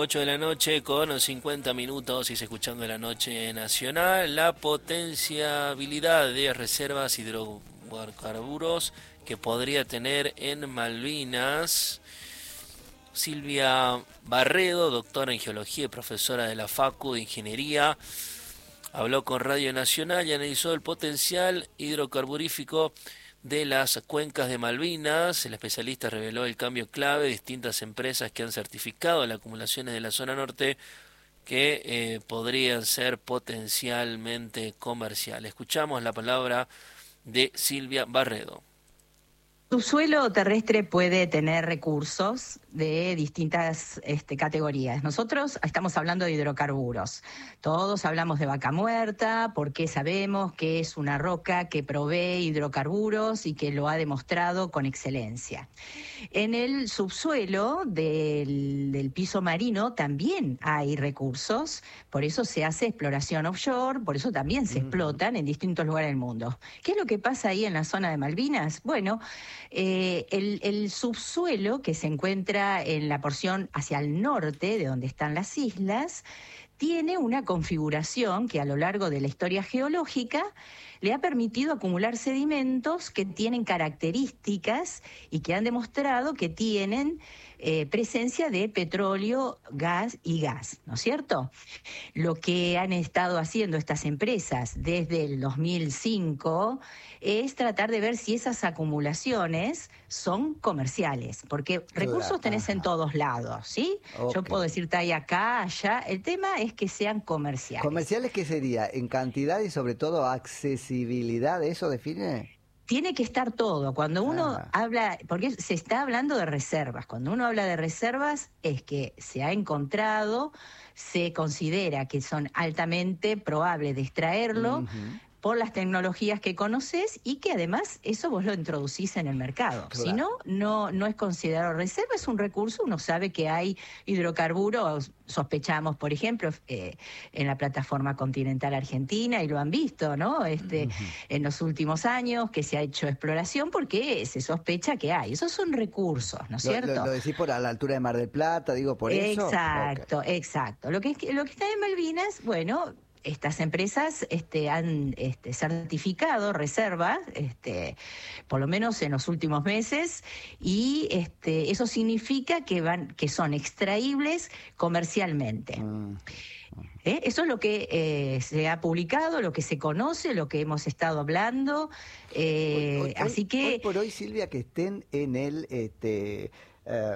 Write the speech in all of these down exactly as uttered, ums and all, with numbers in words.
ocho de la noche con cincuenta minutos y se escuchando la noche nacional. La potenciabilidad de reservas hidrocarburos que podría tener en Malvinas. Silvia Barredo, doctora en geología y profesora de la Facu de Ingeniería, habló con Radio Nacional y analizó el potencial hidrocarburífico de las cuencas de Malvinas. El especialista reveló el cambio clave de distintas empresas que han certificado las acumulaciones de la zona norte que eh, podrían ser potencialmente comerciales. Escuchamos la palabra de Silvia Barredo. Tu suelo terrestre puede tener recursos de distintas este, categorías. Nosotros estamos hablando de hidrocarburos. Todos hablamos de vaca muerta porque sabemos que es una roca que provee hidrocarburos y que lo ha demostrado con excelencia. En el subsuelo del, del piso marino también hay recursos, por eso se hace exploración offshore, por eso también se mm. explotan en distintos lugares del mundo. ¿Qué es lo que pasa ahí en la zona de Malvinas? Bueno, Eh, el, el subsuelo que se encuentra en la porción hacia el norte, de donde están las islas, tiene una configuración que a lo largo de la historia geológica le ha permitido acumular sedimentos que tienen características y que han demostrado que tienen eh, presencia de petróleo, gas y gas, ¿no es cierto? Lo que han estado haciendo estas empresas desde el dos mil cinco es tratar de ver si esas acumulaciones son comerciales, porque recursos tenés en todos lados, ¿sí? Okay. Yo puedo decirte ahí acá, allá, el tema es que sean comerciales. ¿Comerciales qué sería? ¿En cantidad y sobre todo accesibilidad? ¿Eso define? Tiene que estar todo. Cuando uno ah. habla, porque se está hablando de reservas, cuando uno habla de reservas es que se ha encontrado, se considera que son altamente probables de extraerlo, uh-huh. por las tecnologías que conoces y que además eso vos lo introducís en el mercado. Claro. Si no, no, no es considerado reserva, es un recurso, uno sabe que hay hidrocarburos, sospechamos, por ejemplo, eh, en la plataforma continental argentina, y lo han visto, ¿no? Este, uh-huh. en los últimos años que se ha hecho exploración porque se sospecha que hay. Esos son recursos, ¿no es cierto? Lo, lo, lo decís por a la altura de Mar del Plata, digo, por eso. Exacto, okay. exacto. Lo que, es, lo que está en Malvinas, bueno, estas empresas este, han este, certificado reservas, este, por lo menos en los últimos meses, y este, eso significa que van, que son extraíbles comercialmente. Mm. ¿Eh? Eso es lo que eh, se ha publicado, lo que se conoce, lo que hemos estado hablando. Eh, hoy, hoy, así que hoy por hoy, Silvia, que estén en el este Uh,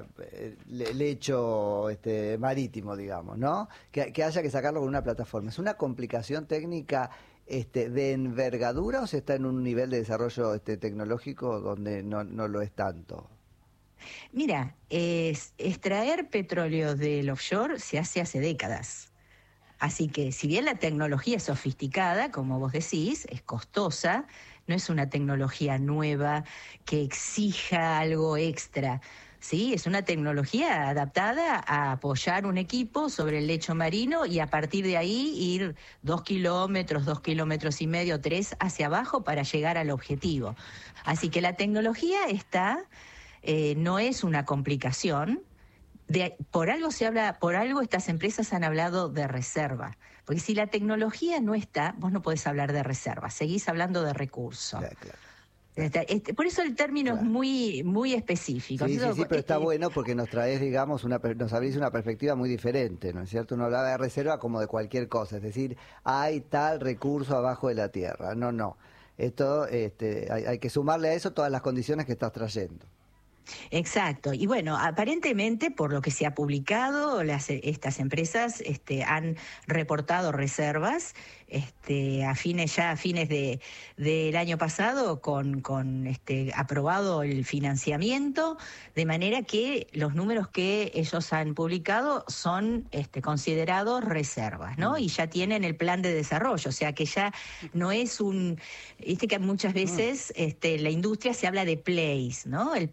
lecho este, marítimo, digamos, ¿no? Que, que haya que sacarlo con una plataforma. ¿Es una complicación técnica este, de envergadura o se está en un nivel de desarrollo este, tecnológico donde no, no lo es tanto? Mira, es, extraer petróleo del offshore se hace hace décadas. Así que si bien la tecnología es sofisticada, como vos decís, es costosa, no es una tecnología nueva que exija algo extra. Sí, es una tecnología adaptada a apoyar un equipo sobre el lecho marino y a partir de ahí ir dos kilómetros, dos kilómetros y medio, tres hacia abajo para llegar al objetivo. Así que la tecnología está, eh, no es una complicación. De, por algo se habla, por algo estas empresas han hablado de reserva. Porque si la tecnología no está, vos no podés hablar de reserva, seguís hablando de recursos. Claro, claro. Este, por eso el término claro. es muy muy específico. Sí, sí, sí, pero está bueno porque nos traes, digamos, una, nos abrís una perspectiva muy diferente, ¿no es cierto? Uno hablaba de reserva como de cualquier cosa, es decir, hay tal recurso abajo de la tierra. No, no. Esto, este, hay, hay que sumarle a eso todas las condiciones que estás trayendo. Exacto. Y bueno, aparentemente, por lo que se ha publicado, las, estas empresas este, han reportado reservas este, a fines ya a fines de del año pasado con, con este, aprobado el financiamiento, de manera que los números que ellos han publicado son este, considerados reservas, ¿no? Y ya tienen el plan de desarrollo, o sea que ya no es un... Viste que muchas veces este, la industria se habla de plays, ¿no? El play como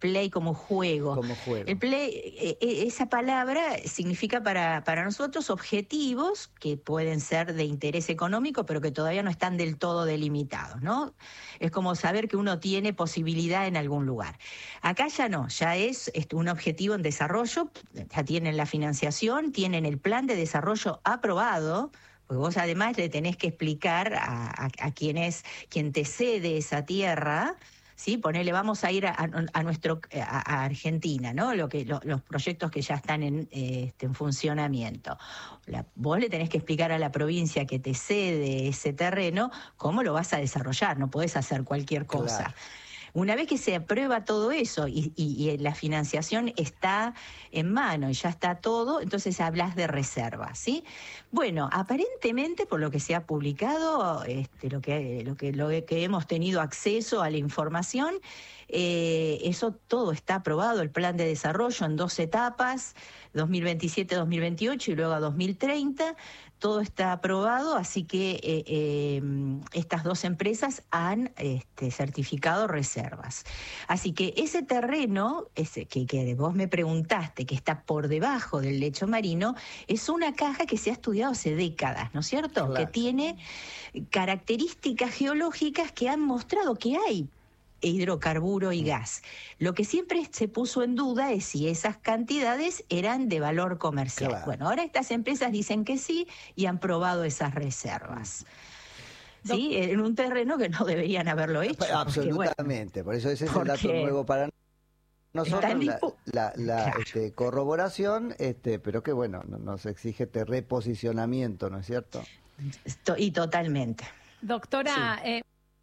como juego. Como juego. El play, eh, eh, esa palabra significa para, para nosotros objetivos que pueden ser de interés económico, pero que todavía no están del todo delimitados, ¿no? Es como saber que uno tiene posibilidad en algún lugar. Acá ya no, ya es, es un objetivo en desarrollo, ya tienen la financiación, tienen el plan de desarrollo aprobado. Porque vos además le tenés que explicar a, a, a quien es, quien te cede esa tierra, ¿sí? Ponele, vamos a ir a, a, a nuestro a, a Argentina, ¿no? Lo que lo, los proyectos que ya están en, eh, este, en funcionamiento. La, vos le tenés que explicar a la provincia que te cede ese terreno cómo lo vas a desarrollar, no podés hacer cualquier cosa. Claro. Una vez que se aprueba todo eso y, y, y la financiación está en mano y ya está todo, entonces hablas de reservas, ¿sí? Bueno, aparentemente, por lo que se ha publicado, este, lo que, lo que, lo que hemos tenido acceso a la información, eh, eso todo está aprobado, el plan de desarrollo en dos etapas, dos mil veintisiete dos mil veintiocho y luego a dos mil treinta. Todo está aprobado, así que eh, eh, estas dos empresas han este, certificado reservas. Así que ese terreno, ese que, que vos me preguntaste, que está por debajo del lecho marino, es una caja que se ha estudiado hace décadas, ¿no es cierto? Claro. Que tiene características geológicas que han mostrado que hay hidrocarburo y gas. Lo que siempre se puso en duda es si esas cantidades eran de valor comercial. Claro. Bueno, ahora estas empresas dicen que sí y han probado esas reservas. ¿Sí? En un terreno que no deberían haberlo hecho. Porque, absolutamente, bueno, por eso ese es el dato nuevo para nosotros, la, la, la claro. este, corroboración, este, pero que bueno, nos exige este reposicionamiento, ¿no es cierto? Y totalmente. Doctora... Sí. Eh...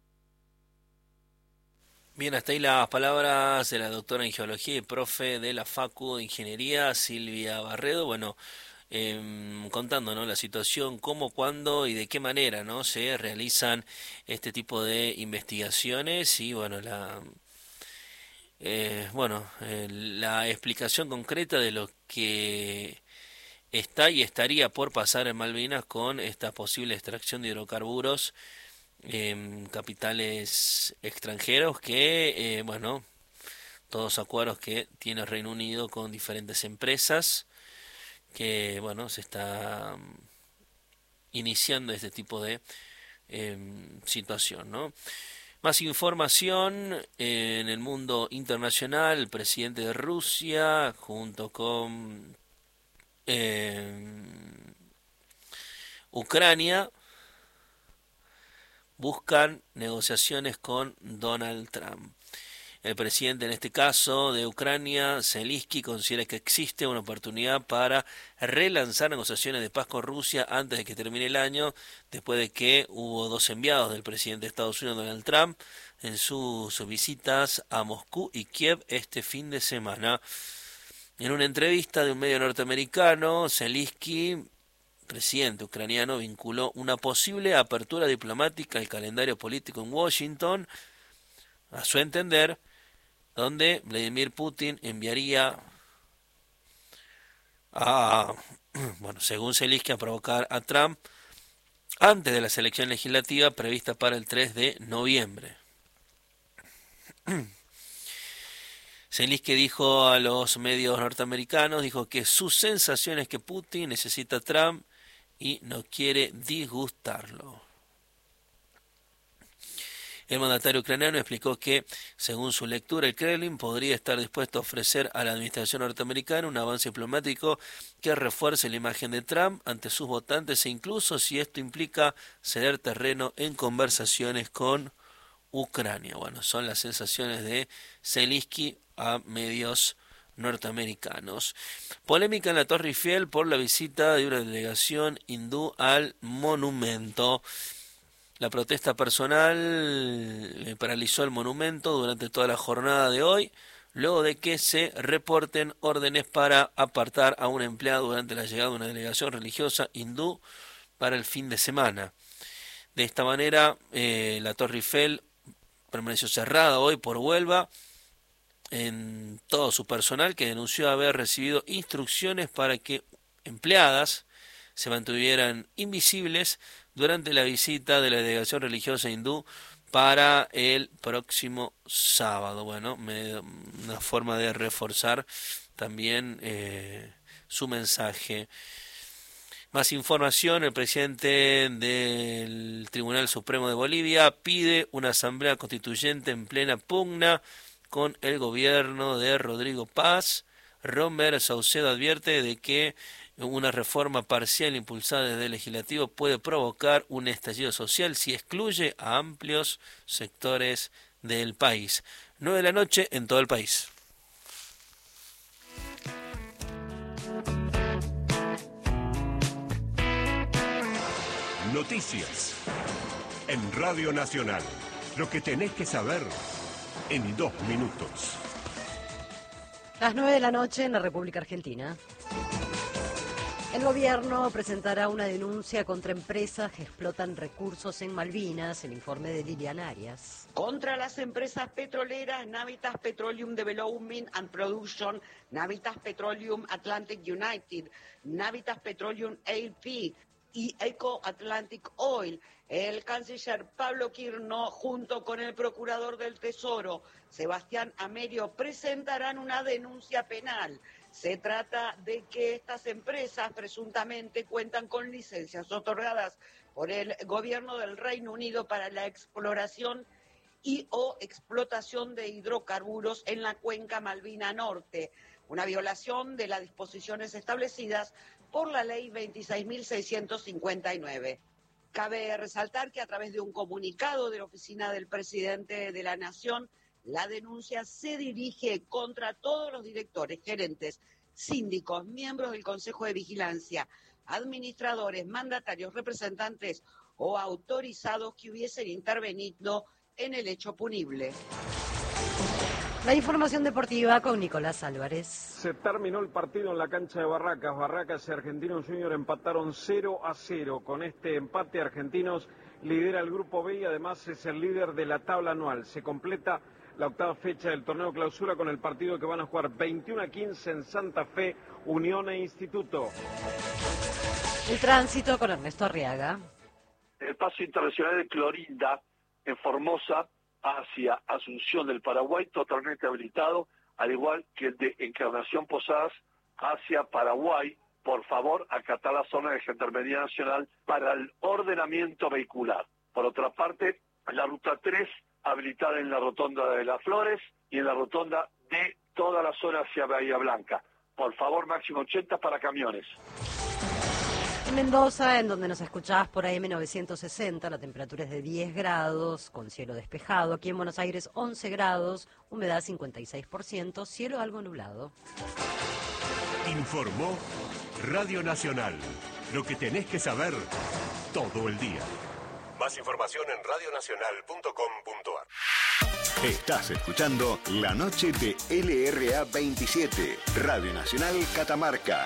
Bien, hasta ahí las palabras de la doctora en Geología y profe de la Facu de Ingeniería, Silvia Barredo, bueno, eh, contando, ¿no?, la situación, cómo, cuándo y de qué manera, ¿no?, se realizan este tipo de investigaciones y, bueno, la, eh, bueno, eh, la explicación concreta de lo que está y estaría por pasar en Malvinas con esta posible extracción de hidrocarburos en capitales extranjeros que, eh, bueno, todos acuerdos que tiene Reino Unido con diferentes empresas que, bueno, se está um, iniciando este tipo de eh, situación, ¿no? Más información eh, en el mundo internacional. El presidente de Rusia junto con eh, Ucrania buscan negociaciones con Donald Trump. El presidente, en este caso de Ucrania, Zelensky, considera que existe una oportunidad para relanzar negociaciones de paz con Rusia antes de que termine el año, después de que hubo dos enviados del presidente de Estados Unidos, Donald Trump, en sus visitas a Moscú y Kiev este fin de semana. En una entrevista de un medio norteamericano, Zelensky, presidente ucraniano, vinculó una posible apertura diplomática al calendario político en Washington, a su entender, donde Vladimir Putin enviaría a, bueno, según Zelensky, a provocar a Trump antes de la elección legislativa prevista para el tres de noviembre. Zelensky dijo a los medios norteamericanos, dijo que su sensación es que Putin necesita a Trump y no quiere disgustarlo. El mandatario ucraniano explicó que, según su lectura, el Kremlin podría estar dispuesto a ofrecer a la administración norteamericana un avance diplomático que refuerce la imagen de Trump ante sus votantes e incluso si esto implica ceder terreno en conversaciones con Ucrania. Bueno, son las sensaciones de Zelensky a medios norteamericanos. Polémica en la Torre Eiffel por la visita de una delegación hindú al monumento. La protesta personal paralizó el monumento durante toda la jornada de hoy, luego de que se reporten órdenes para apartar a un empleado durante la llegada de una delegación religiosa hindú para el fin de semana. De esta manera, eh, la Torre Eiffel permaneció cerrada hoy por huelga en todo su personal, que denunció haber recibido instrucciones para que empleadas se mantuvieran invisibles durante la visita de la delegación religiosa hindú para el próximo sábado. Bueno, me, una forma de reforzar también eh, su mensaje. Más información: el presidente del Tribunal Supremo de Bolivia pide una asamblea constituyente en plena pugna con el gobierno de Rodrigo Paz. Romer Saucedo advierte de que una reforma parcial impulsada desde el legislativo puede provocar un estallido social si excluye a amplios sectores del país. nueve de la noche en todo el país. Noticias en Radio Nacional. Lo que tenés que saber en dos minutos. Las nueve de la noche en la República Argentina. El gobierno presentará una denuncia contra empresas que explotan recursos en Malvinas, el informe de Lilian Arias. Contra las empresas petroleras Navitas Petroleum Development and Production, Navitas Petroleum Atlantic United, Navitas Petroleum A P y Eco Atlantic Oil. El canciller Pablo Quirno, junto con el procurador del Tesoro, Sebastián Amerio, presentarán una denuncia penal. Se trata de que estas empresas presuntamente cuentan con licencias otorgadas por el gobierno del Reino Unido para la exploración y o explotación de hidrocarburos en la cuenca Malvina Norte, una violación de las disposiciones establecidas por la ley veintiséis mil seiscientos cincuenta y nueve. Cabe resaltar que a través de un comunicado de la oficina del presidente de la Nación, la denuncia se dirige contra todos los directores, gerentes, síndicos, miembros del Consejo de Vigilancia, administradores, mandatarios, representantes o autorizados que hubiesen intervenido en el hecho punible. La información deportiva con Nicolás Álvarez. Se terminó el partido en la cancha de Barracas. Barracas y Argentinos Junior empataron cero a cero. Con este empate, Argentinos lidera el grupo B y además es el líder de la tabla anual. Se completa la octava fecha del torneo clausura con el partido que van a jugar veintiuno a quince en Santa Fe, Unión e Instituto. El tránsito con Ernesto Arriaga. El paso internacional de Clorinda en Formosa hacia Asunción del Paraguay, totalmente habilitado, al igual que el de Encarnación Posadas hacia Paraguay. Por favor, acatar la zona de Gendarmería Nacional para el ordenamiento vehicular. Por otra parte, la ruta tres, habilitada en la rotonda de Las Flores y en la rotonda de toda la zona hacia Bahía Blanca. Por favor, máximo ochenta para camiones. En Mendoza, en donde nos escuchás por A M novecientos sesenta, la temperatura es de diez grados, con cielo despejado. Aquí en Buenos Aires, once grados, humedad cincuenta y seis por ciento, cielo algo nublado. Informó Radio Nacional. Lo que tenés que saber todo el día. Más información en radio nacional punto com punto a r. Estás escuchando La Noche de L R A veintisiete, Radio Nacional Catamarca.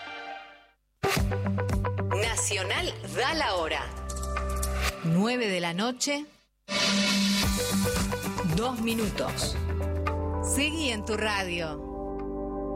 Nacional da la hora. nueve de la noche, dos minutos. Seguí en tu radio.